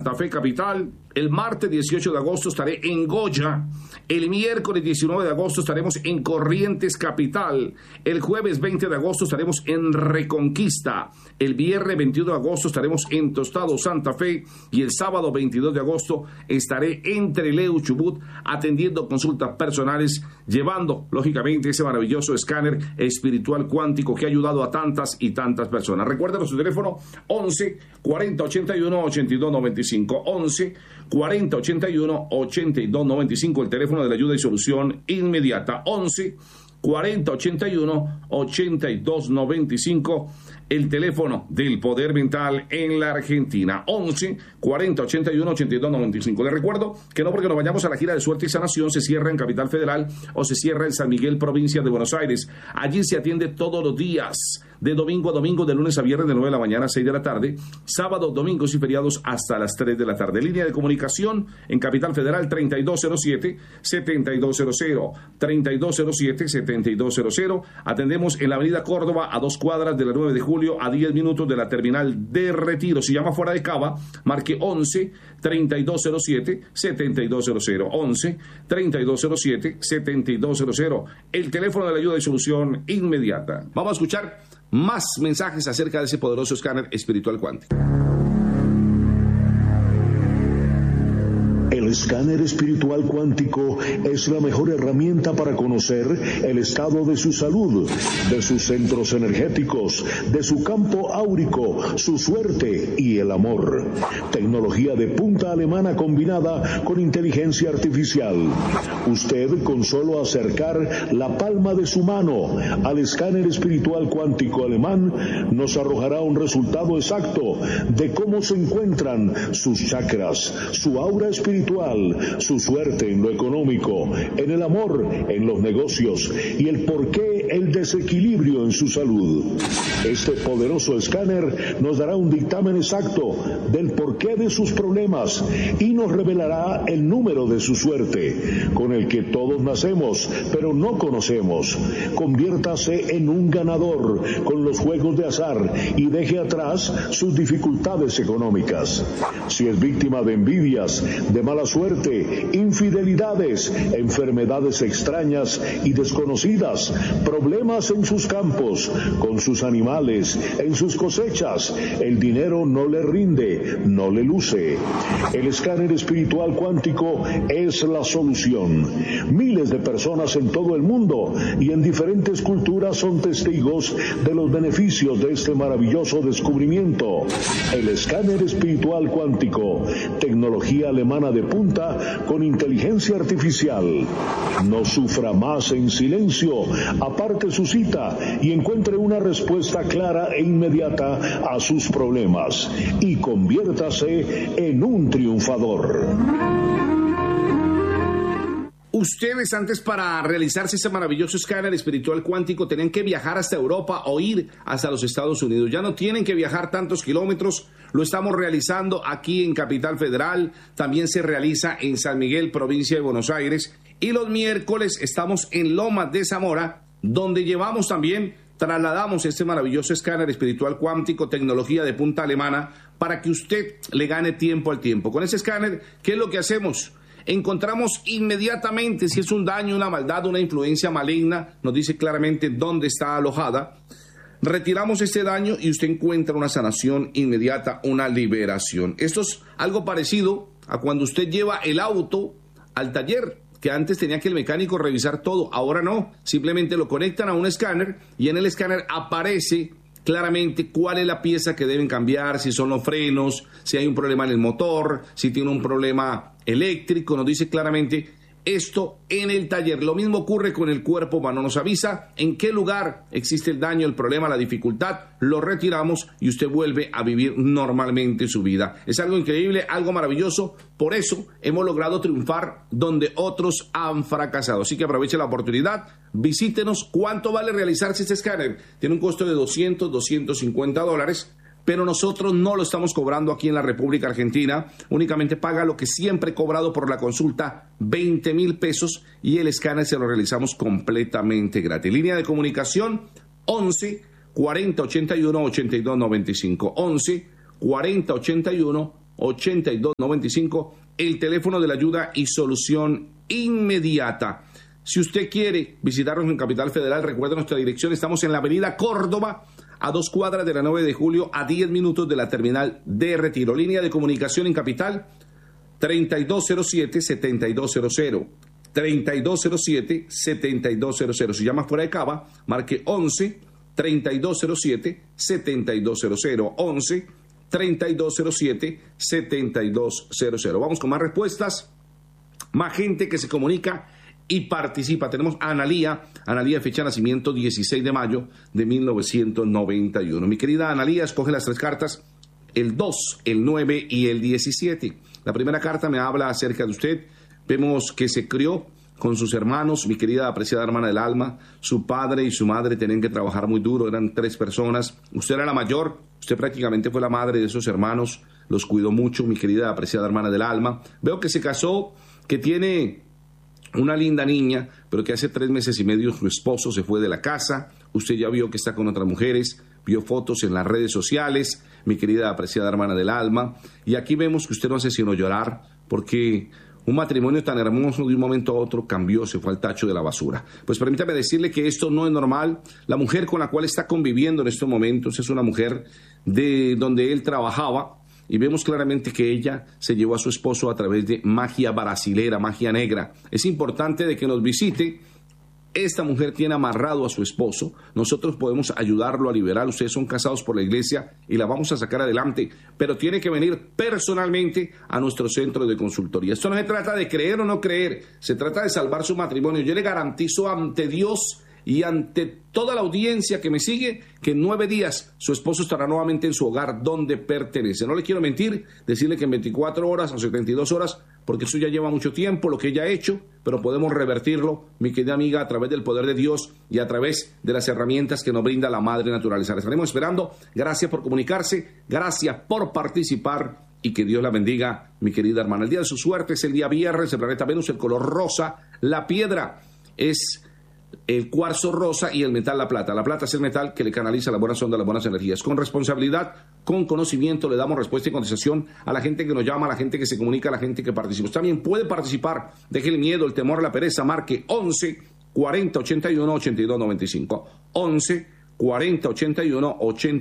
Santa Fe Capital. El martes 18 de agosto estaré en Goya. El miércoles 19 de agosto estaremos en Corrientes Capital. El jueves 20 de agosto estaremos en Reconquista. El viernes 21 de agosto estaremos en Tostado Santa Fe. Y el sábado 22 de agosto estaré en Trelew, Chubut, atendiendo consultas personales, llevando, lógicamente, ese maravilloso escáner espiritual cuántico que ha ayudado a tantas y tantas personas. Recuerden su teléfono 11 40 81 82 95. 11 40 81 82 95, el teléfono de la ayuda y solución inmediata. 11 40 81 82 95, el teléfono del poder mental en la Argentina. 11 40 81 82 95. Les recuerdo que no porque nos vayamos a la gira de suerte y sanación se cierra en Capital Federal o se cierra en San Miguel, provincia de Buenos Aires. Allí se atiende todos los días, de domingo a domingo, de lunes a viernes, de 9 de la mañana a 6 de la tarde, sábados, domingos y feriados hasta las 3 de la tarde. Línea de comunicación en Capital Federal 3207-7200, 3207-7200. Atendemos en la avenida Córdoba, a 2 cuadras de la 9 de julio, a 10 minutos de la terminal de Retiro. Si llama fuera de Cava, marque 11-3207-7200, 11-3207-7200, el teléfono de la ayuda y solución inmediata. Vamos a escuchar más mensajes acerca de ese poderoso escáner espiritual cuántico. El escáner espiritual cuántico es la mejor herramienta para conocer el estado de su salud, de sus centros energéticos, de su campo áurico, su suerte y el amor. Tecnología de punta alemana combinada con inteligencia artificial. Usted, con solo acercar la palma de su mano al escáner espiritual cuántico alemán, nos arrojará un resultado exacto de cómo se encuentran sus chakras, su aura espiritual, su suerte en lo económico, en el amor, en los negocios y el porqué el desequilibrio en su salud. Este poderoso escáner nos dará un dictamen exacto del porqué de sus problemas y nos revelará el número de su suerte, con el que todos nacemos, pero no conocemos. Conviértase en un ganador con los juegos de azar y deje atrás sus dificultades económicas. Si es víctima de envidias, de mala suerte, infidelidades, enfermedades extrañas y desconocidas, problemas en sus campos, con sus animales, en sus cosechas, el dinero no le rinde, no le luce. El escáner espiritual cuántico es la solución. Miles de personas en todo el mundo y en diferentes culturas son testigos de los beneficios de este maravilloso descubrimiento. El escáner espiritual cuántico, tecnología alemana de punta con inteligencia artificial. No sufra más en silencio, aparte su cita y encuentre una respuesta clara e inmediata a sus problemas y conviértase en un triunfador. Ustedes antes, para realizarse ese maravilloso escáner espiritual cuántico, tenían que viajar hasta Europa o ir hasta los Estados Unidos. Ya no tienen que viajar tantos kilómetros, lo estamos realizando aquí en Capital Federal, también se realiza en San Miguel, provincia de Buenos Aires, y los miércoles estamos en Lomas de Zamora, donde trasladamos este maravilloso escáner espiritual cuántico, tecnología de punta alemana, para que usted le gane tiempo al tiempo. Con ese escáner, ¿qué es lo que hacemos? Encontramos inmediatamente si es un daño, una maldad, una influencia maligna, nos dice claramente dónde está alojada. Retiramos este daño y usted encuentra una sanación inmediata, una liberación. Esto es algo parecido a cuando usted lleva el auto al taller, que antes tenía que el mecánico revisar todo, ahora no, simplemente lo conectan a un escáner y en el escáner aparece claramente cuál es la pieza que deben cambiar, si son los frenos, si hay un problema en el motor, si tiene un problema eléctrico, nos dice claramente esto en el taller. Lo mismo ocurre con el cuerpo humano, nos avisa en qué lugar existe el daño, el problema, la dificultad, lo retiramos y usted vuelve a vivir normalmente su vida. Es algo increíble, algo maravilloso, por eso hemos logrado triunfar donde otros han fracasado. Así que aproveche la oportunidad, visítenos. ¿Cuánto vale realizarse este escáner? Tiene un costo de $250, pero nosotros no lo estamos cobrando aquí en la República Argentina, únicamente paga lo que siempre he cobrado por la consulta, 20,000 pesos, y el escáner se lo realizamos completamente gratis. Línea de comunicación 11 40 81 82 95, 11 40 81 8295, el teléfono de la ayuda y solución inmediata. Si usted quiere visitarnos en Capital Federal, recuerde nuestra dirección. Estamos en la avenida Córdoba, a 2 cuadras de la 9 de julio, a 10 minutos de la terminal de Retiro. Línea de comunicación en Capital, 3207-7200. 3207-7200. Si llama fuera de Cava, marque 11-3207-7200. 11-3207-7200. Vamos con más respuestas. Más gente que se comunica y participa. Tenemos a Analía, fecha de nacimiento 16 de mayo de 1991. Mi querida Analía, escoge las 3 cartas, el 2, el 9 y el 17. La primera carta me habla acerca de usted. Vemos que se crió con sus hermanos, mi querida apreciada hermana del alma. Su padre y su madre tenían que trabajar muy duro, eran 3 personas. Usted era la mayor, usted prácticamente fue la madre de esos hermanos, los cuidó mucho, mi querida apreciada hermana del alma. Veo que se casó, que tiene una linda niña, pero que hace 3 meses y medio su esposo se fue de la casa. Usted ya vio que está con otras mujeres, vio fotos en las redes sociales, mi querida apreciada hermana del alma. Y aquí vemos que usted no hace sino llorar, porque un matrimonio tan hermoso de un momento a otro cambió, se fue al tacho de la basura. Pues permítame decirle que esto no es normal. La mujer con la cual está conviviendo en estos momentos es una mujer de donde él trabajaba, y vemos claramente que ella se llevó a su esposo a través de magia brasilera, magia negra. Es importante de que nos visite. Esta mujer tiene amarrado a su esposo. Nosotros podemos ayudarlo a liberar. Ustedes son casados por la iglesia y la vamos a sacar adelante, pero tiene que venir personalmente a nuestro centro de consultoría. Esto no se trata de creer o no creer, se trata de salvar su matrimonio. Yo le garantizo ante Dios y ante toda la audiencia que me sigue que en 9 días su esposo estará nuevamente en su hogar donde pertenece. No le quiero mentir, decirle que en 24 horas o 72 horas, porque eso ya lleva mucho tiempo, lo que ella ha hecho, pero podemos revertirlo, mi querida amiga, a través del poder de Dios y a través de las herramientas que nos brinda la Madre Naturaleza. La estaremos esperando. Gracias por comunicarse, gracias por participar y que Dios la bendiga, mi querida hermana. El día de su suerte es el día viernes, el planeta Venus, el color rosa, la piedra es el cuarzo rosa y el metal la plata. La plata es el metal que le canaliza las buenas ondas, las buenas energías. Con responsabilidad, con conocimiento, le damos respuesta y contestación a la gente que nos llama, a la gente que se comunica, a la gente que participa. Usted también puede participar. Deje el miedo, el temor, la pereza. Marque 11 40 81 82 95. 11 40 81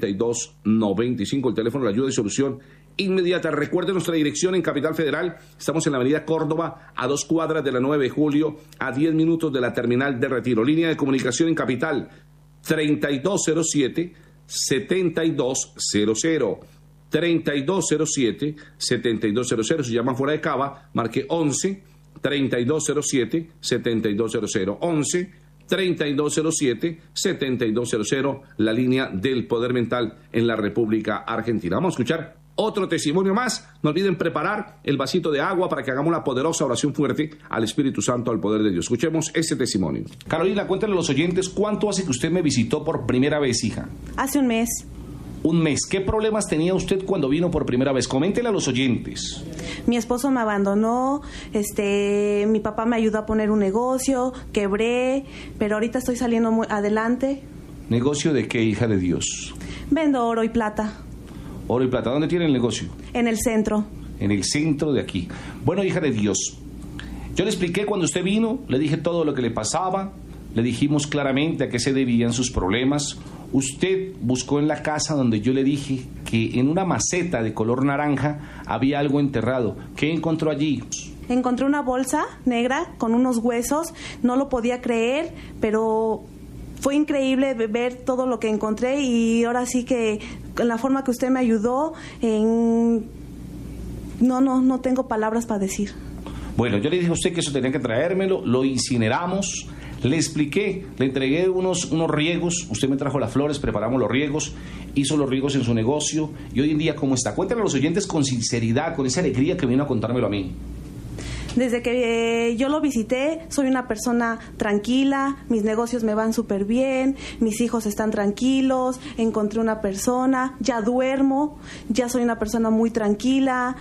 82 95. El teléfono de ayuda y solución inmediata. Recuerde nuestra dirección en Capital Federal. Estamos en la avenida Córdoba, a 2 cuadras de la 9 de julio, a 10 minutos de la terminal de Retiro. Línea de comunicación en Capital, 3207-7200. 3207-7200. Si llaman fuera de Cava, marque 11-3207-7200. 11-3207-7200, la línea del poder mental en la República Argentina. Vamos a escuchar otro testimonio más. No olviden preparar el vasito de agua para que hagamos la poderosa oración fuerte al Espíritu Santo, al poder de Dios. Escuchemos este testimonio. Carolina, cuéntale a los oyentes, ¿cuánto hace que usted me visitó por primera vez, hija? Hace un mes. Un mes. ¿Qué problemas tenía usted cuando vino por primera vez? Coméntele a los oyentes. Mi esposo me abandonó, mi papá me ayudó a poner un negocio, quebré, pero ahorita estoy saliendo muy adelante. ¿Negocio de qué, hija de Dios? Vendo oro y plata. Oro y plata. ¿Dónde tiene el negocio? En el centro. En el centro de aquí. Bueno, hija de Dios, yo le expliqué cuando usted vino, le dije todo lo que le pasaba, le dijimos claramente a qué se debían sus problemas. Usted buscó en la casa donde yo le dije que en una maceta de color naranja había algo enterrado. ¿Qué encontró allí? Encontré una bolsa negra con unos huesos, no lo podía creer, pero fue increíble ver todo lo que encontré y ahora sí que la forma que usted me ayudó, no tengo palabras para decir. Bueno, yo le dije a usted que eso tenía que traérmelo, lo incineramos, le expliqué, le entregué unos riegos, usted me trajo las flores, preparamos los riegos, hizo los riegos en su negocio y hoy en día, ¿cómo está? Cuéntale a los oyentes con sinceridad, con esa alegría que vino a contármelo a mí. Desde que yo lo visité, soy una persona tranquila, mis negocios me van súper bien, mis hijos están tranquilos, encontré una persona, ya duermo, ya soy una persona muy tranquila,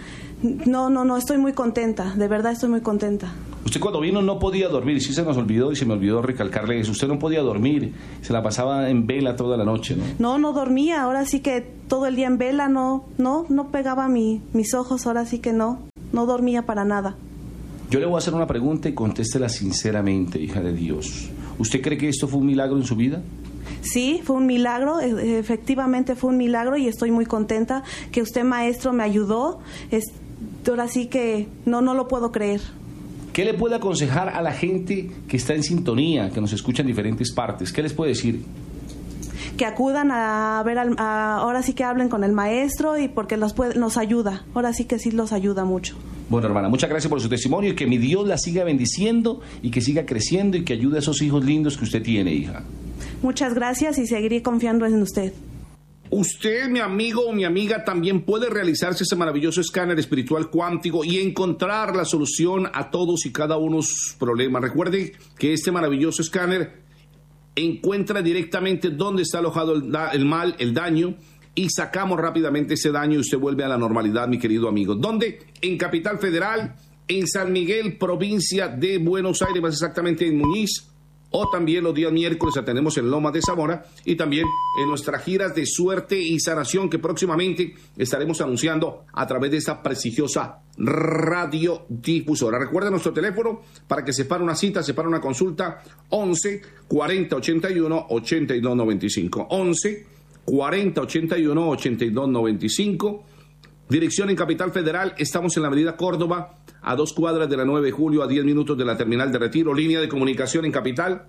No, estoy muy contenta, de verdad estoy muy contenta. Usted cuando vino no podía dormir, sí se nos olvidó y se me olvidó recalcarle eso. Usted no podía dormir, se la pasaba en vela toda la noche, ¿no? No dormía, ahora sí que todo el día en vela, no pegaba mis ojos, ahora sí que no dormía para nada. Yo le voy a hacer una pregunta y contéstela sinceramente, hija de Dios. ¿Usted cree que esto fue un milagro en su vida? Sí, fue un milagro, efectivamente fue un milagro y estoy muy contenta que usted, maestro, me ayudó. Ahora sí que no lo puedo creer. ¿Qué le puede aconsejar a la gente que está en sintonía, que nos escucha en diferentes partes? ¿Qué les puede decir? Que acudan a ver, ahora sí que hablen con el maestro y porque nos ayuda, ahora sí que sí los ayuda mucho. Bueno, hermana, muchas gracias por su testimonio y que mi Dios la siga bendiciendo y que siga creciendo y que ayude a esos hijos lindos que usted tiene, hija. Muchas gracias y seguiré confiando en usted. Usted, mi amigo o mi amiga, también puede realizarse ese maravilloso escáner espiritual cuántico y encontrar la solución a todos y cada uno de sus problemas. Recuerde que este maravilloso escáner encuentra directamente dónde está alojado el mal, el daño, y sacamos rápidamente ese daño y usted vuelve a la normalidad, mi querido amigo. ¿Dónde? En Capital Federal, en San Miguel, provincia de Buenos Aires, más exactamente en Muñiz, o también los días miércoles la tenemos en Lomas de Zamora y también en nuestras giras de suerte y sanación que próximamente estaremos anunciando a través de esta prestigiosa radiodifusora. Recuerda nuestro teléfono para que separe una cita, separe una consulta, 11 40 81 82 95, 11 40 81 82 95. Dirección en Capital Federal, estamos en la avenida Córdoba, a 2 cuadras de la 9 de julio, a 10 minutos de la terminal de Retiro. Línea de comunicación en Capital,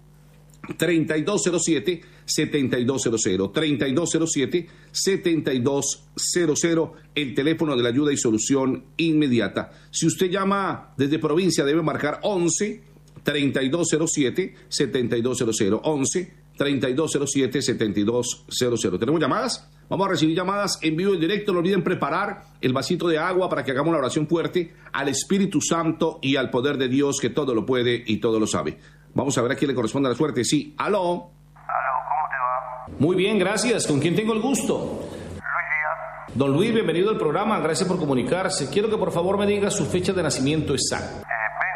3207-7200, 3207-7200, el teléfono de la ayuda y solución inmediata. Si usted llama desde provincia, debe marcar 11-3207-7200, 11-3207-7200. ¿Tenemos llamadas? Vamos a recibir llamadas en vivo y en directo. No olviden preparar el vasito de agua para que hagamos una oración fuerte al Espíritu Santo y al poder de Dios que todo lo puede y todo lo sabe. Vamos a ver a quién le corresponde la suerte. Sí, aló. Aló, ¿cómo te va? Muy bien, gracias. ¿Con quién tengo el gusto? Luis Díaz. Don Luis, bienvenido al programa. Gracias por comunicarse. Quiero que por favor me diga su fecha de nacimiento exacta.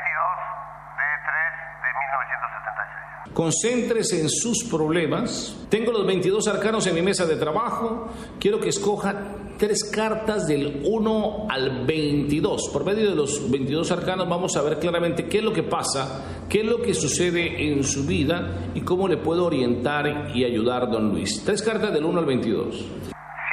22/3/1976. Concéntrese en sus problemas. Tengo los 22 arcanos en mi mesa de trabajo. Quiero que escoja 3 cartas del 1 al 22. Por medio de los 22 arcanos vamos a ver claramente qué es lo que pasa, qué es lo que sucede en su vida y cómo le puedo orientar y ayudar, don Luis. 3 cartas del 1 al 22. 7, 14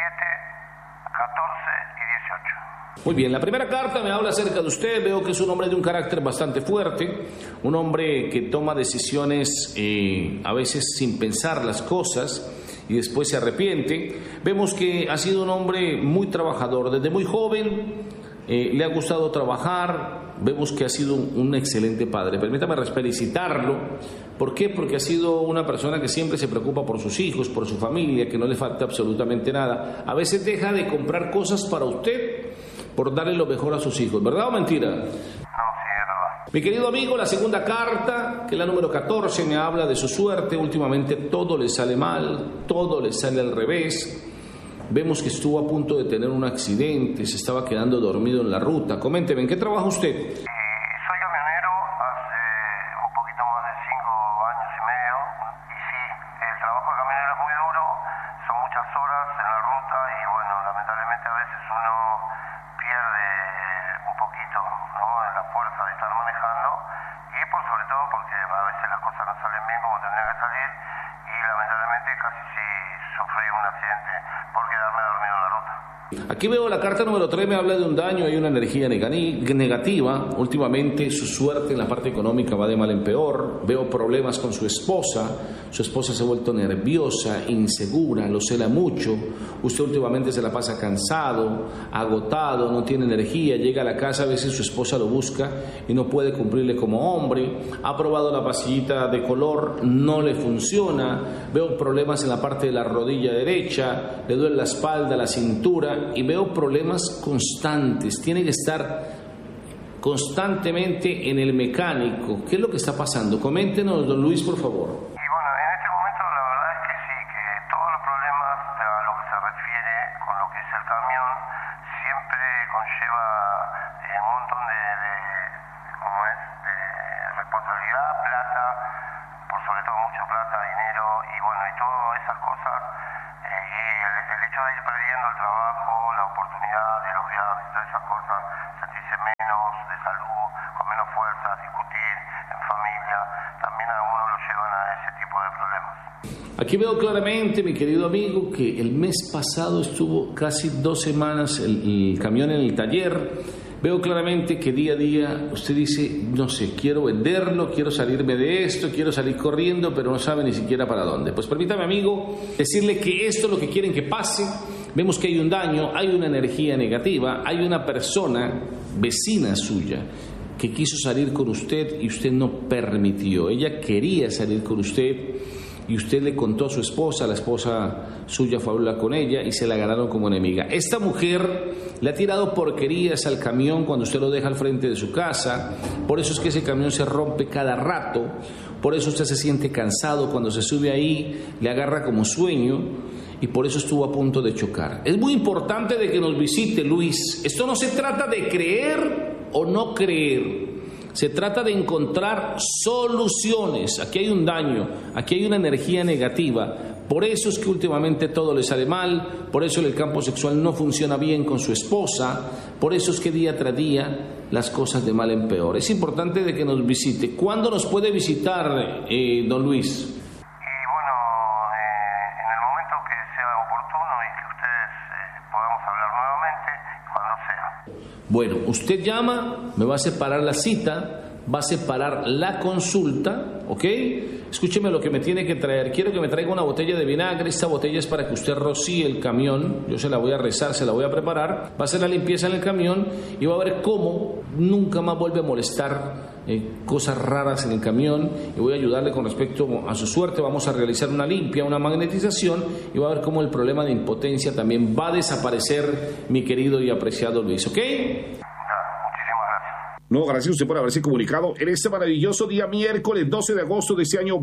y 18. Muy bien, la primera carta me habla acerca de usted. Veo que es un hombre de un carácter bastante fuerte, un hombre que toma decisiones a veces sin pensar las cosas y después se arrepiente. Vemos que ha sido un hombre muy trabajador, desde muy joven le ha gustado trabajar. Vemos que ha sido un excelente padre. Permítame felicitarlo. ¿Por qué? Porque ha sido una persona que siempre se preocupa por sus hijos, por su familia, que no le falta absolutamente nada. A veces deja de comprar cosas para usted por darle lo mejor a sus hijos, ¿verdad o mentira? No, sí, es verdad. Mi querido amigo, la segunda carta, que es la número 14, me habla de su suerte. Últimamente todo le sale mal, todo le sale al revés. Vemos que estuvo a punto de tener un accidente, se estaba quedando dormido en la ruta. Coménteme, ¿en qué trabaja usted? Soy camionero hace un poquito más de 5 años y medio. Y sí, el trabajo de camionero es muy duro, son muchas horas en la ruta y bueno, lamentablemente a veces uno pierde un poquito, ¿no?, la fuerza de estar manejando y por sobre todo porque a veces las cosas no salen bien como tendrían que salir y lamentablemente casi sí sufrí un accidente por quedarme dormido en la ruta. Aquí veo la carta número 3, me habla de un daño, hay una energía negativa. Últimamente su suerte en la parte económica va de mal en peor. Veo problemas con su esposa se ha vuelto nerviosa, insegura, lo cela mucho. Usted últimamente se la pasa cansado, agotado, no tiene energía, llega a la casa, a veces su esposa lo busca y no puede cumplirle como hombre. Ha probado la pastillita de color, no le funciona. Veo problemas en la parte de la rodilla derecha, le duele la espalda, la cintura y veo problemas constantes. Tiene que estar constantemente en el mecánico. ¿Qué es lo que está pasando? Coméntenos, don Luis, por favor. Y bueno, en este momento la verdad es que sí, que todos los problemas a lo que se refiere con lo que es el camión siempre conlleva de salud, con menos fuerza, discutir en familia, también a uno lo llevan a ese tipo de problemas. Aquí veo claramente, mi querido amigo, que el mes pasado estuvo casi 2 semanas el camión en el taller. Veo claramente que día a día usted dice, no sé, quiero venderlo, quiero salirme de esto, quiero salir corriendo, pero no sabe ni siquiera para dónde. Pues permítame, amigo, decirle que esto es lo que quieren que pase. Vemos que hay un daño, hay una energía negativa, hay una persona vecina suya que quiso salir con usted y usted no permitió. Ella quería salir con usted y usted le contó a su esposa, la esposa suya fue a hablar con ella y se la ganaron como enemiga. Esta mujer le ha tirado porquerías al camión cuando usted lo deja al frente de su casa, por eso es que ese camión se rompe cada rato, por eso usted se siente cansado cuando se sube ahí, le agarra como sueño y por eso estuvo a punto de chocar. Es muy importante de que nos visite, Luis. Esto no se trata de creer o no creer. Se trata de encontrar soluciones. Aquí hay un daño, aquí hay una energía negativa. Por eso es que últimamente todo le sale mal, por eso el campo sexual no funciona bien con su esposa, por eso es que día tras día las cosas de mal en peor. Es importante de que nos visite. ¿Cuándo nos puede visitar, don Luis? Y bueno, en el momento que sea oportuno y que ustedes podamos hablar nuevamente, cuando sea. Bueno, usted llama, me va a separar la cita, va a separar la consulta, ¿ok? Escúcheme lo que me tiene que traer. Quiero que me traiga una botella de vinagre. Esta botella es para que usted rocíe el camión. Yo se la voy a rezar, se la voy a preparar. Va a hacer la limpieza en el camión y va a ver cómo nunca más vuelve a molestar cosas raras en el camión. Y voy a ayudarle con respecto a su suerte. Vamos a realizar una limpia, una magnetización y va a ver cómo el problema de impotencia también va a desaparecer, mi querido y apreciado Luis, ¿ok? No, gracias a usted por haberse comunicado en este maravilloso día miércoles 12 de agosto de este año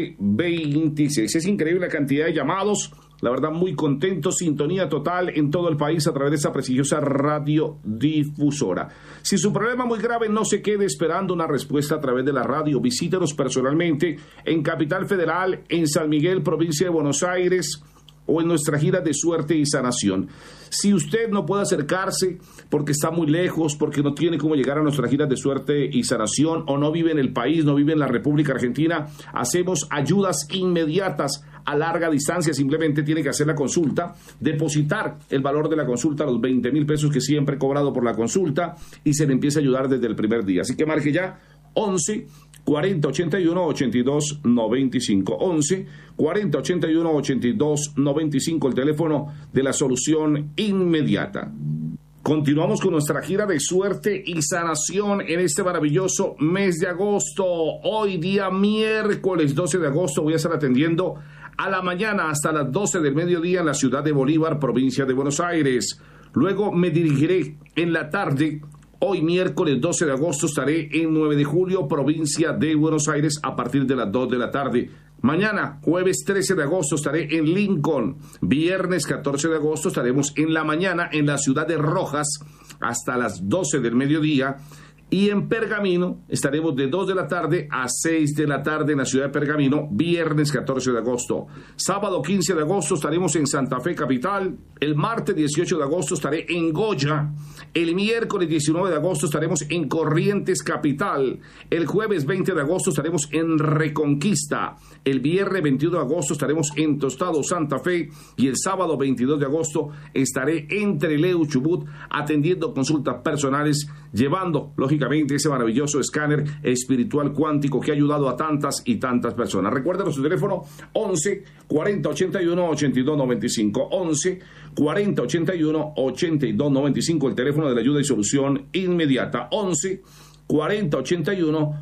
2026. Es increíble la cantidad de llamados, la verdad muy contento, sintonía total en todo el país a través de esta prestigiosa radiodifusora. Si su problema es muy grave, no se quede esperando una respuesta a través de la radio. Visítenos personalmente en Capital Federal, en San Miguel, provincia de Buenos Aires, o en nuestra gira de suerte y sanación. Si usted no puede acercarse porque está muy lejos, porque no tiene cómo llegar a nuestra gira de suerte y sanación, o no vive en el país, no vive en la República Argentina, hacemos ayudas inmediatas a larga distancia. Simplemente tiene que hacer la consulta, depositar el valor de la consulta, los 20,000 pesos que siempre he cobrado por la consulta, y se le empieza a ayudar desde el primer día. Así que marque ya 11 40 81 82 95, 11 40 81 82 95, el teléfono de la solución inmediata. Continuamos con nuestra gira de suerte y sanación en este maravilloso mes de agosto. Hoy día miércoles 12 de agosto voy a estar atendiendo a la mañana hasta las 12 del mediodía en la ciudad de Bolívar, provincia de Buenos Aires. Luego me dirigiré en la tarde. Hoy miércoles 12 de agosto estaré en 9 de julio, provincia de Buenos Aires, a partir de las 2 de la tarde. Mañana, jueves 13 de agosto, estaré en Lincoln. Viernes 14 de agosto estaremos en la mañana en la ciudad de Rojas hasta las 12 del mediodía. Y en Pergamino estaremos de 2 de la tarde a 6 de la tarde en la ciudad de Pergamino, viernes 14 de agosto. Sábado 15 de agosto estaremos en Santa Fe capital. El martes 18 de agosto estaré en Goya. El miércoles 19 de agosto estaremos en Corrientes capital. El jueves 20 de agosto estaremos en Reconquista. El viernes 21 de agosto estaremos en Tostado, Santa Fe. Y el sábado 22 de agosto estaré en Trelew, Chubut, atendiendo consultas personales, llevando, lógicamente, ese maravilloso escáner espiritual cuántico que ha ayudado a tantas y tantas personas. Recuerden su teléfono 11 40 81 82 95, 11 40 81 82 95, el teléfono de la ayuda y solución inmediata, 11 40 81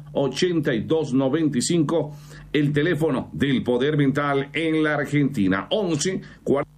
82 95, el teléfono del poder mental en la Argentina, 11 40